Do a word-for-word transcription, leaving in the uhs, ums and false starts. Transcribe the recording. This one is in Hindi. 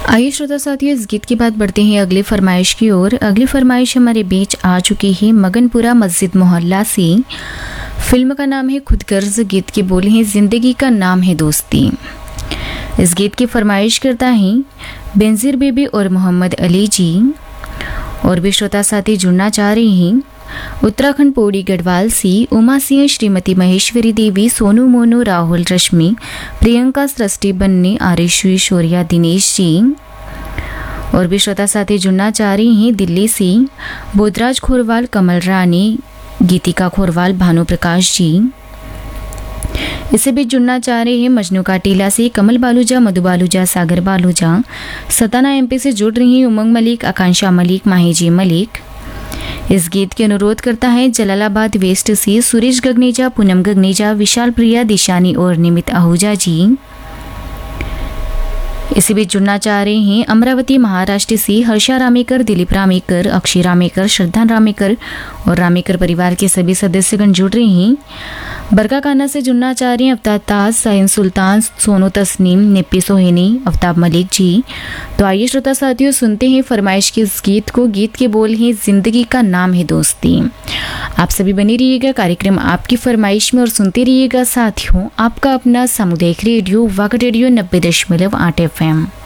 आइए श्रोता साथियों, इस गीत के बाद बढ़ते हैं अगली फरमाइश की ओर। अगली फरमाइश हमारे बीच आ चुकी है मगनपुरा मस्जिद मोहल्ला से। फिल्म का नाम है खुदगर्ज, गीत के बोल हैं जिंदगी का नाम है दोस्ती। इस गीत की फरमाइश करता है बेनजीर बेबी और मोहम्मद अली जी। और भी श्रोता साथी जुड़ना चाह रहे हैं उत्तराखंड पौड़ी गढ़वाल से उमा सिंह, श्रीमती महेश्वरी देवी, सोनू मोनू, राहुल, रश्मि, प्रियंका, सृष्टि, बन्नी, आरिश्वी, शौर्या, दिनेश जी। और भी श्रोता साथी जुड़ना चाह रही हैं दिल्ली से बोधराज खोरवाल, कमल रानी, गीतिका खोरवाल, भानु प्रकाश जी। इससे भी जुड़ना चाह रहे हैं मजनू का टीला से कमल बालूजा, मधु बालूजा, सागर बालूजा। सताना एमपी से जुड़ रही हैं उमंग मलिक, आकांक्षा मलिक, माहिजी मलिक। इस गीत के अनुरोध करता है जलालाबाद वेस्ट से सुरेश गगनेजा, पूनम गगनेजा, विशाल प्रिया, दिशानी और निमित आहूजा जी। इसी बीच जुड़ना चाह रहे हैं अमरावती महाराष्ट्र से हर्षा रामेकर, दिलीप रामेकर, अक्षय रामेकर, श्रद्धा रामेकर और रामेकर परिवार के सभी सदस्यगण जुड़ रहे हैं। बरकाकाना से जुड़ना चाह रहे हैं अफ्ताब ताज, साइन सुल्तान, सोनू तस्नीम, निप्पी सोहेनी, अफ्ताब मलिक जी। तो आइए श्रोता साथियों सुनते हैं फरमाइश के इस गीत को। गीत के बोल हैं जिंदगी का नाम है दोस्ती। आप सभी बने रहिएगा कार्यक्रम आपकी फरमाइश में और सुनते रहिएगा साथियों आपका अपना सामुदायिक रेडियो वाकट रेडियो नब्बे दशमलव आठ एफ एम।